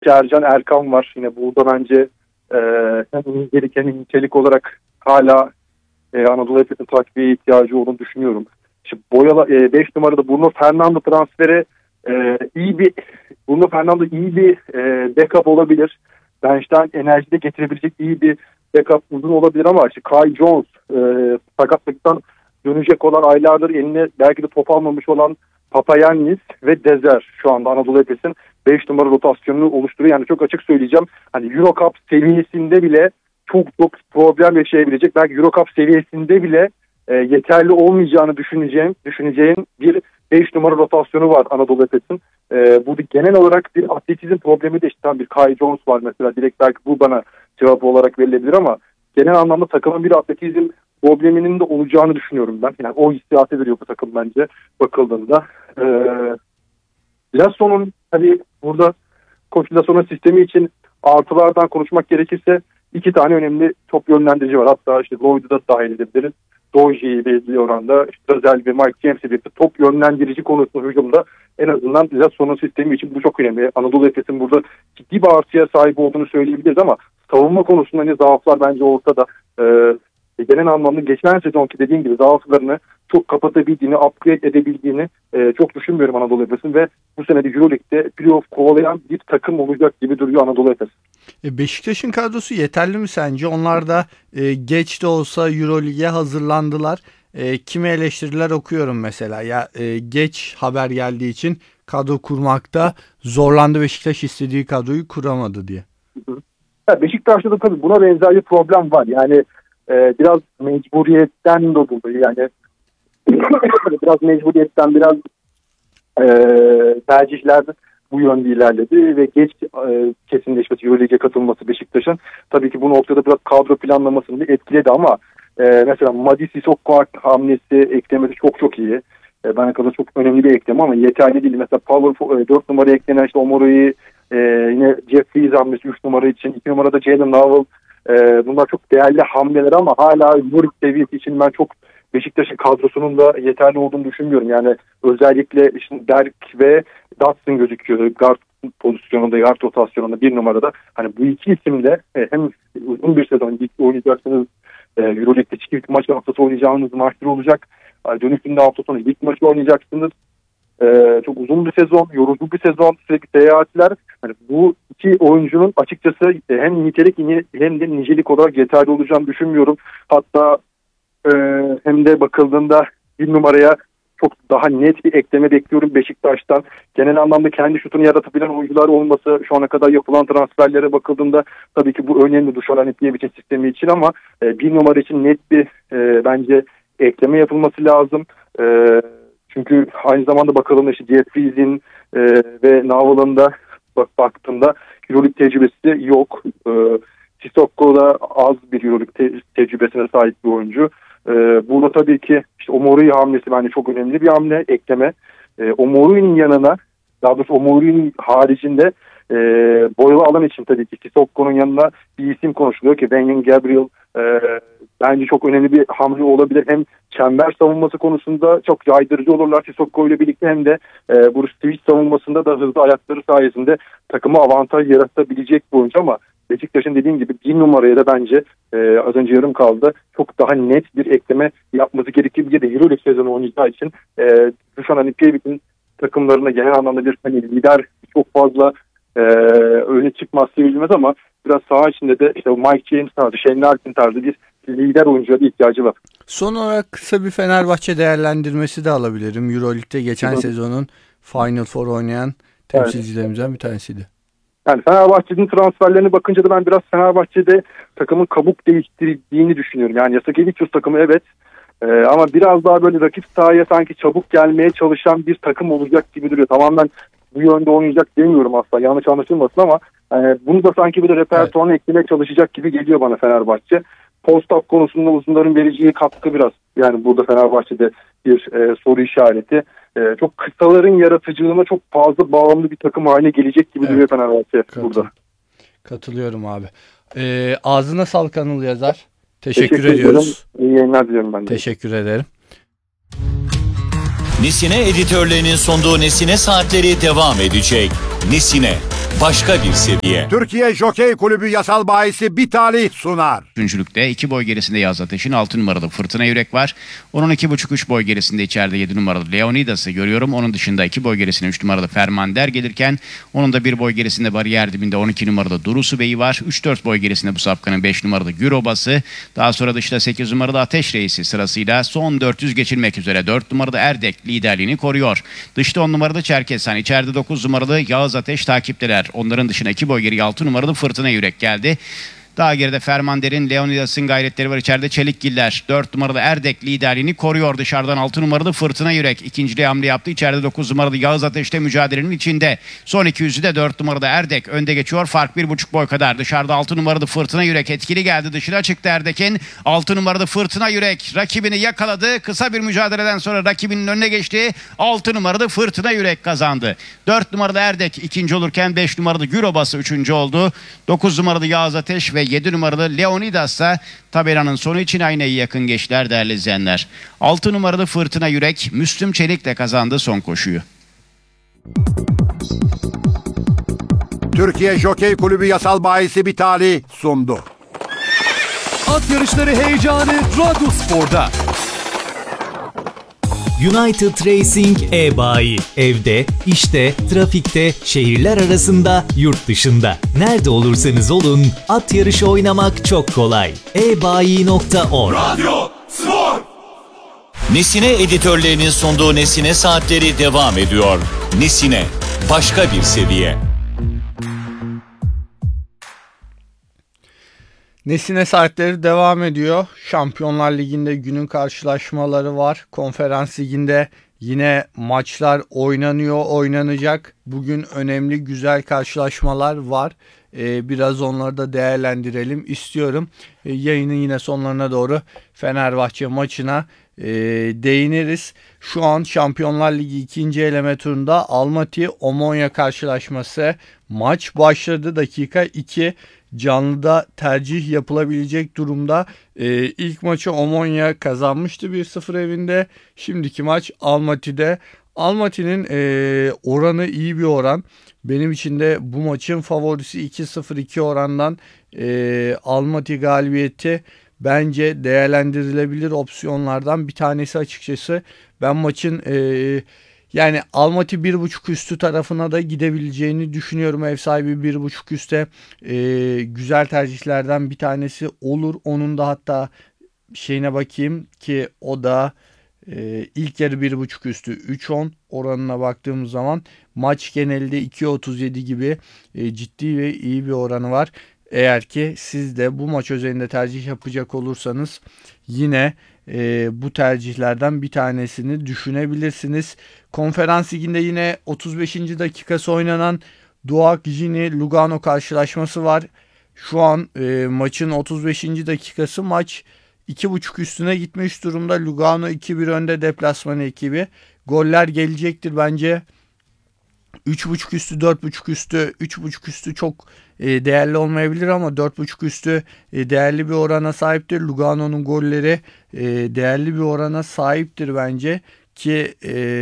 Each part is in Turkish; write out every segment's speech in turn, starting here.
Ercan Erkan var. Yine burada bence hem nicelik hem nitelik olarak hala Anadolu Efes'in takviye ihtiyacı olduğunu düşünüyorum. Şimdi Boyalı 5 numarada Bruno Fernando transferi Bruno Fernando iyi bir backup olabilir. Bench'ten enerji de getirebilecek iyi bir backup uzun olabilir ama işte Kai Jones sakatlıktan dönecek olan, aylardır eline belki de top almamış olan Papayannis ve Dezer şu anda Anadolu Efes'in 5 numara rotasyonunu oluşturuyor. Yani çok açık söyleyeceğim. Hani Euro Cup seviyesinde bile çok problem yaşayabilecek. Belki Euro Cup seviyesinde bile yeterli olmayacağını düşüneceğim bir 5 numara rotasyonu var Anadolu Efes'in. Bu genel olarak bir atletizm problemi de işte bir Kai Jones var mesela. Direkt belki bu bana cevap olarak verilebilir ama genel anlamda takımın bir atletizm probleminin de olacağını düşünüyorum ben. Yani o hissiyatı veriyor bu takım bence bakıldığında. Lasson'un tabii burada Koç Lasson'un sistemi için artılardan konuşmak gerekirse 2 tane önemli top yönlendirici var. Hatta işte Lloyd'u da dahil edebiliriz. Doji'yi belirli oranda işte Özel ve Mike James'e birlikte top yönlendirici konusunda hücumda en azından Lasson'un sistemi için bu çok önemli. Anadolu Efes'in burada ciddi bir artıya sahip olduğunu söyleyebiliriz ama savunma konusunda hani zaaflar bence ortada. Genel anlamda geçen sezonki dediğim gibi zaaflarını çok kapatabildiğini, upgrade edebildiğini çok düşünmüyorum Anadolu Efes'in ve bu sene de Euroleague'de playoff kovalayan bir takım olacak gibi duruyor Anadolu Efes. Beşiktaş'ın kadrosu yeterli mi sence? Onlar da geç de olsa Euroleague'e hazırlandılar. Kimi eleştiriler okuyorum mesela. Geç haber geldiği için kadro kurmakta zorlandı, Beşiktaş istediği kadroyu kuramadı diye. Beşiktaş'ta da tabii buna benzer bir problem var. Yani biraz mecburiyetten dolayı yani biraz mecburiyetten biraz tercihler bu yönde ilerledi ve geç kesinleşmesi, Euroleague'e katılması Beşiktaş'ın tabii ki bu noktada biraz kadro planlamasını etkiledi ama mesela Mady Sissoko hamlesi, eklemesi çok iyi. Bana kadar çok önemli bir ekleme ama yeterli değil. Mesela Power 4 numaraya eklenen işte Omoro'yu, yine Jeff Rees hamlesi 3 numara için, 2 numarada Jalen Nowell. Bunlar çok değerli hamleler ama hala Euroleague seviyesi için ben çok Beşiktaş'ın kadrosunun da yeterli olduğunu düşünmüyorum. Yani özellikle işte Berk ve Dotson gözüküyor. Guard pozisyonunda, guard rotasyonunda 1 numarada. Hani bu iki isimle hem uzun bir sezon oynayacaksınız. Euroleague'de çift maç haftası oynayacağınız maçlar olacak. Dönüşünde hafta sonu lig maçı oynayacaksınız. Çok uzun bir sezon, yorucu bir sezon, sürekli seyahatler. Hani bu iki oyuncunun açıkçası hem nitelik hem de nicelik olarak yeterli olacağını düşünmüyorum. Hatta hem de bakıldığında 1 numaraya çok daha net bir ekleme bekliyorum Beşiktaş'tan. Genel anlamda kendi şutunu yaratabilen oyuncular olması şu ana kadar yapılan transferlere bakıldığında tabii ki bu önemli Dušan Ivković'in sistemi için ama 1 numara için net bir bence ekleme yapılması lazım. Çünkü aynı zamanda bakalım işte Jeff Rees'in ve Nowell'ın da baktığında Euroleague tecrübesi yok. Sissoko da az bir Euroleague tecrübesine sahip bir oyuncu. Burada tabii ki işte Omoro'yu hamlesi bence çok önemli bir hamle, ekleme. Omoro'nun yanına, daha doğrusu Omoro'nun haricinde boyalı alan için tabii ki Sissoko'nun yanına bir isim konuşuluyor ki Wenyen Gabriel bence çok önemli bir hamle olabilir. Hem çember savunması konusunda çok caydırıcı olurlar Sissoko ile birlikte hem de bu switch savunmasında da hızlı ayakları sayesinde takıma avantaj yaratabilecek bir oyuncu ama Beşiktaş'ın dediğim gibi 1 numaraya da bence az önce yarım kaldı. Çok daha net bir ekleme yapması gerekir. Bir de Euroleague sezonu oynayacağı için Dušan Ivković'in takımlarına genel anlamda bir lider çok fazla öne çıkmaz sevilmez ama biraz saha içinde de işte Mike James tarzı, Shane Larkin tarzı bir lider oyuncuya da ihtiyacı var. Son olarak kısa bir Fenerbahçe değerlendirmesi de alabilirim. Euroleague'de geçen sezonun Final Four oynayan temsilcilerimizden bir tanesiydi. Yani Fenerbahçe'nin transferlerine bakınca da ben biraz Fenerbahçe'de takımın kabuk değiştirdiğini düşünüyorum. Yani Jasikevičius takımı evet ama biraz daha böyle rakip sahaya sanki çabuk gelmeye çalışan bir takım olacak gibi duruyor. Tamamen bu yönde oynayacak demiyorum asla, yanlış anlaşılmasın ama bunu da sanki bir de repertuarına eklemeye çalışacak gibi geliyor bana Fenerbahçe. Post-up konusunda uzunların vereceği katkı biraz yani burada Fenerbahçe'de bir soru işareti. Çok kısaların yaratıcılığına çok fazla bağımlı bir takım haline gelecek gibi duruyor Fenerbahçe burada. Katılıyorum abi. Ağzına sağlık Anıl Yazar. Teşekkür ediyoruz. İyi yayınlar diliyorum ben de. Teşekkür ederim. Nesine editörlerinin sunduğu Nesine Saatleri devam edecek. Nesine, başka bir seviye. Türkiye Jokey Kulübü yasal bahisi Bitali sunar. Üçüncülükte 2 boy gerisinde Yağız Ateş'in 6 numaralı Fırtına Yürek var. Onun 2,5-3 boy gerisinde içeride 7 numaralı Leonidas'ı görüyorum. Onun dışında 2 boy gerisinde 3 numaralı Fermander gelirken onun da 1 boy gerisinde bariyer dibinde 12 numaralı Durusu Bey'i var. 3-4 boy gerisinde bu sapkanın 5 numaralı Gürobası. Daha sonra dışta 8 numaralı Ateş Reisi sırasıyla son 400 geçilmek üzere 4 numaralı Erdek liderliğini koruyor. Dışta 10 numaralı Çerkesan, içeride 9 numaralı Yağız Ateş takipteler. Onların dışına 2 boy geri 6 numaralı Fırtına Yürek geldi. Daha geride Fermander'in, Leonidas'ın gayretleri var. İçeride Çelikgiller. 4 numaralı Erdek liderliğini koruyor. Dışarıdan 6 numaralı Fırtına Yürek ikinciliğe hamle yaptı. İçeride 9 numaralı Yağız Ateş'te mücadelenin içinde. Son 200'ü de 4 numaralı Erdek önde geçiyor. Fark 1,5 boy kadar. Dışarıda 6 numaralı Fırtına Yürek etkili geldi. Dışına çıktı Erdek'in. 6 numaralı Fırtına Yürek rakibini yakaladı. Kısa bir mücadeleden sonra rakibinin önüne geçti. 6 numaralı Fırtına Yürek kazandı. 4 numaralı Erdek ikinci olurken 5 numaralı Gürobası üçüncü oldu. 9 numaralı Yağız Ateş ve 7 numaralı Leonidas da tabelanın sonu için aynaya yakın geçtiler değerli izleyenler. 6 numaralı Fırtına Yürek Müslüm Çelik'le kazandı son koşuyu. Türkiye Jokey Kulübü yasal bahisi Bitali sundu. At yarışları heyecanı Radyospor'da. United Racing e-bayi. Evde, işte, trafikte, şehirler arasında, yurt dışında. Nerede olursanız olun, at yarışı oynamak çok kolay. ebayi.org. Radyo Spor. Nesine editörlerinin sunduğu Nesine Saatleri devam ediyor. Nesine, başka bir seviye. Nesine Saatleri devam ediyor. Şampiyonlar Ligi'nde günün karşılaşmaları var. Konferans Ligi'nde yine maçlar oynanacak. Bugün önemli, güzel karşılaşmalar var. Biraz onları da değerlendirelim istiyorum. Yayının yine sonlarına doğru Fenerbahçe maçına değiniriz. Şu an Şampiyonlar Ligi 2. eleme turunda Almaty-Omonia karşılaşması. Maç başladı, dakika 2. Canlıda tercih yapılabilecek durumda. İlk maçı Omonia kazanmıştı 1-0 evinde. Şimdiki maç Almaty'de. Almaty'nin oranı iyi bir oran. Benim için de bu maçın favorisi 2-0-2 orandan Almaty galibiyeti bence değerlendirilebilir opsiyonlardan bir tanesi açıkçası. Ben maçın yani Almaty 1.5 üstü tarafına da gidebileceğini düşünüyorum. Ev sahibi 1.5 üste güzel tercihlerden bir tanesi olur. Onun da hatta şeyine bakayım ki o da ilk yarı 1.5 üstü 3.10 oranına baktığımız zaman maç genelinde 2.37 gibi ciddi ve iyi bir oranı var. Eğer ki siz de bu maç özelinde tercih yapacak olursanız yine bu tercihlerden bir tanesini düşünebilirsiniz. Konferans liginde yine 35. dakikası oynanan Duak Jini Lugano karşılaşması var. Şu an maçın 35. dakikası, maç 2.5 üstüne gitmiş durumda. Lugano 2-1 önde deplasman ekibi. Goller gelecektir bence. 3.5 üstü, 4.5 üstü, 3.5 üstü çok değerli olmayabilir ama 4.5 üstü değerli bir orana sahiptir. Lugano'nun golleri değerli bir orana sahiptir bence ki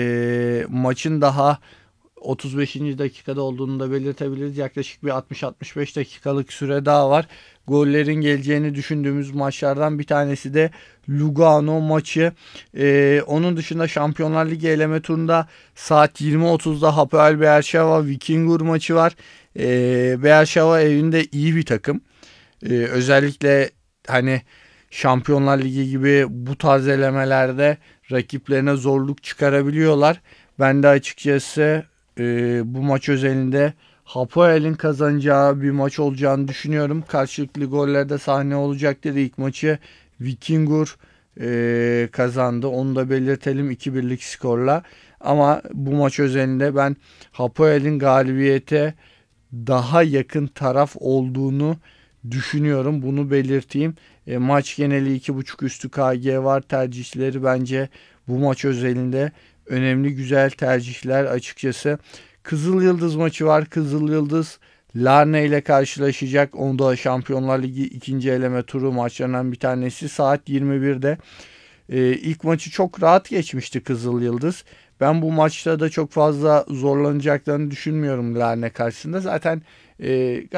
maçın daha 35. dakikada olduğunu da belirtebiliriz. Yaklaşık bir 60-65 dakikalık süre daha var. Gollerin geleceğini düşündüğümüz maçlardan bir tanesi de Lugano maçı. Onun dışında Şampiyonlar Ligi eleme turunda saat 20.30'da Hapoel Beersheva Vikingur maçı var. Beersheva evinde iyi bir takım. Özellikle hani Şampiyonlar Ligi gibi bu tarz elemelerde rakiplerine zorluk çıkarabiliyorlar. Ben de açıkçası bu maç özelinde Hapoel'in kazanacağı bir maç olacağını düşünüyorum. Karşılıklı gollerde sahne olacaktır. İlk maçı Vikingur kazandı. Onu da belirtelim 2-1'lik skorla. Ama bu maç özelinde ben Hapoel'in galibiyete daha yakın taraf olduğunu düşünüyorum. Bunu belirteyim. Maç geneli 2.5 üstü KG var. Tercihleri bence bu maç özelinde önemli, güzel tercihler açıkçası. Kızıl Yıldız maçı var. Kızıl Yıldız Larne ile karşılaşacak. Onu da Şampiyonlar Ligi 2. eleme turu maçlarından bir tanesi. Saat 21'de. İlk maçı çok rahat geçmişti Kızıl Yıldız. Ben bu maçta da çok fazla zorlanacaklarını düşünmüyorum Larne karşısında. Zaten